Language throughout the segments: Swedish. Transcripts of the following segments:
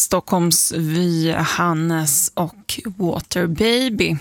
Stockholms Vy, Hannes och Water Baby.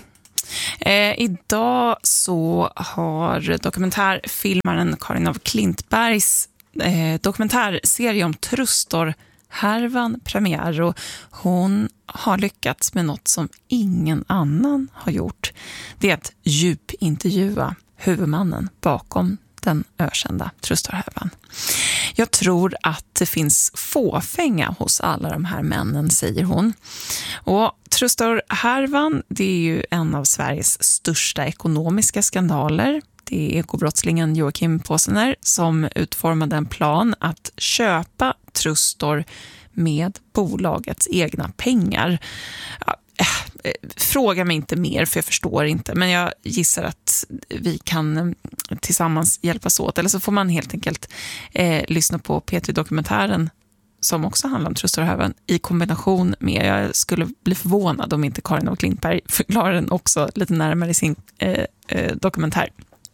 Idag så har dokumentärfilmaren Karin af Klintbergs dokumentärserie om Trustor-härvan premiär, och hon har lyckats med något som ingen annan har gjort. Det är att djupintervjua huvudmannen bakom den ökända Trustor-härvan. Jag tror att det finns fåfänga hos alla de här männen, säger hon. Och Trustor-härvan, det är ju en av Sveriges största ekonomiska skandaler. Det är ekobrottslingen Joakim Påsener som utformade en plan att köpa Trustor med bolagets egna pengar. Fråga mig inte mer, för jag förstår inte, men jag gissar att vi kan tillsammans hjälpas åt, eller så får man helt enkelt lyssna på P3-dokumentären som också handlar om Trustor-härvan i kombination med, jag skulle bli förvånad om inte Karin af Klintberg förklarar den också lite närmare i sin dokumentär.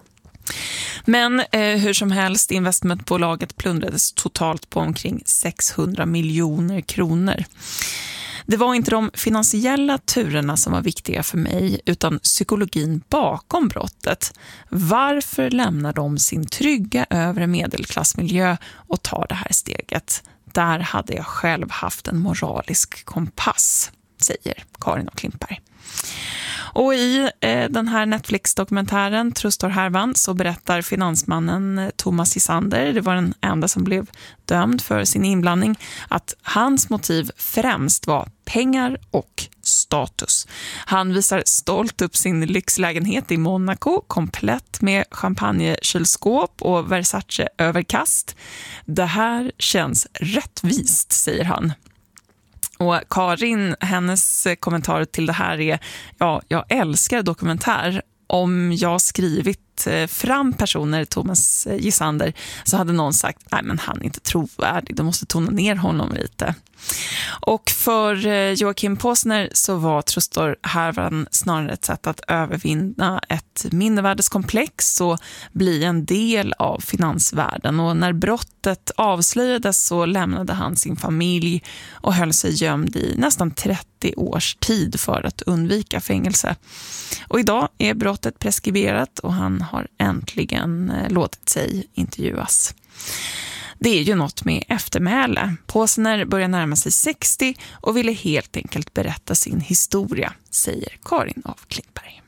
Men hur som helst, investmentbolaget plundrades totalt på omkring 600 miljoner kronor. Det var inte de finansiella turerna som var viktiga för mig, utan psykologin bakom brottet. Varför lämnar de sin trygga övre medelklassmiljö och tar det här steget? Där hade jag själv haft en moralisk kompass, säger Karin af Klintberg. Och i den här Netflix-dokumentären Trustor-härvan så berättar finansmannen Thomas Gisander, det var den enda som blev dömd för sin inblandning, att hans motiv främst var pengar och status. Han visar stolt upp sin lyxlägenhet i Monaco, komplett med champagnekylskåp och Versace-överkast. Det här känns rättvist, säger han. Och Karin, hennes kommentar till det här är: ja, jag älskar dokumentär. Om jag skrivit fram personer, Thomas Gisander, så hade någon sagt, nej men han är inte trovärdig, du måste tona ner honom lite. Och för Joakim Påsener så var Trustor-härvan snarare ett sätt att övervinna ett mindervärdeskomplex och bli en del av finansvärlden. Och när brottet avslöjades så lämnade han sin familj och höll sig gömd i nästan 30 års tid för att undvika fängelse. Och idag är brottet preskriberat och han har äntligen låtit sig intervjuas. Det är ju något med eftermäle. Påsener börjar närma sig 60 och ville helt enkelt berätta sin historia, säger Karin af Klintberg.